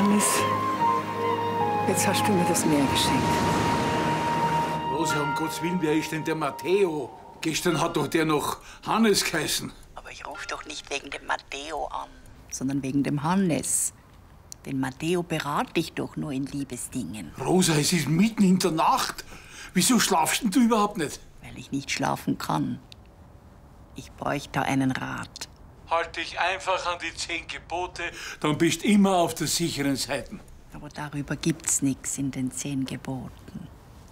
Hannes, jetzt hast du mir das Meer geschenkt. Rosa, um Gottes Willen, wer ist denn der Matteo? Gestern hat doch der noch Hannes geheißen. Aber ich rufe doch nicht wegen dem Matteo an, sondern wegen dem Hannes. Den Matteo berate ich doch nur in Liebesdingen. Rosa, es ist mitten in der Nacht. Wieso schlafst denn du überhaupt nicht? Weil ich nicht schlafen kann. Ich bräuchte da einen Rat. Halt dich einfach an die 10 Gebote, dann bist du immer auf der sicheren Seite. Aber darüber gibt's nichts in den 10 Geboten.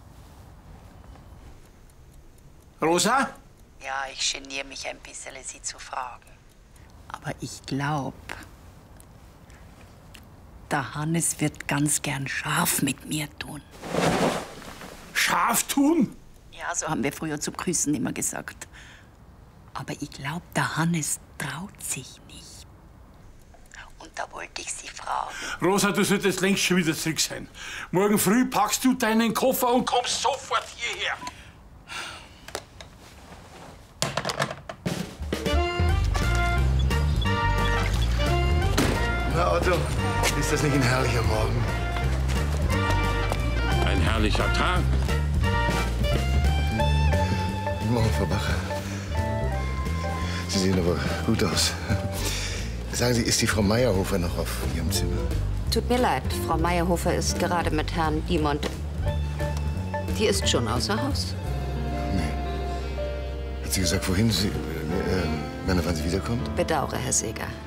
Rosa? Ja, ich geniere mich ein bisschen, Sie zu fragen. Aber ich glaube, der Hannes wird ganz gern scharf mit mir tun. Scharf tun? Ja, so haben wir früher zu Grüßen immer gesagt. Aber ich glaube, der Hannes traut sich nicht. Und da wollte ich Sie fragen. Rosa, du solltest längst schon wieder zurück sein. Morgen früh packst du deinen Koffer und kommst sofort hierher. Na, Otto, ist das nicht ein herrlicher Morgen? Ein herrlicher Tag. Guten Morgen, Frau Bach. Sie sehen aber gut aus. Sagen Sie, ist die Frau Meyerhofer noch auf Ihrem Zimmer? Tut mir leid, Frau Meyerhofer ist gerade mit Herrn Dimond. Die ist schon außer Haus. Nee. Hat sie gesagt, wohin sie... wann sie wiederkommt? Bedauere, Herr Seeger.